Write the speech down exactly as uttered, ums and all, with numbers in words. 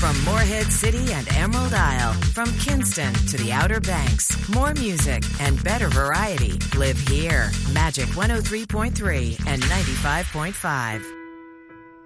From Morehead City and Emerald Isle, from Kinston to the Outer Banks, more music and better variety live here. Magic one oh three point three and ninety-five point five.